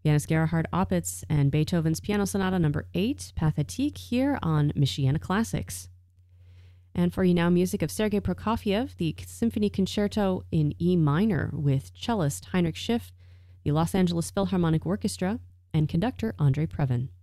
Johannes Gerhard Opitz and Beethoven's Piano Sonata Number 8, Pathétique, here on Michiana Classics. And for you now, music of Sergei Prokofiev, the Symphony Concerto in E minor with cellist Heinrich Schiff, the Los Angeles Philharmonic Orchestra, and conductor Andrei Previn.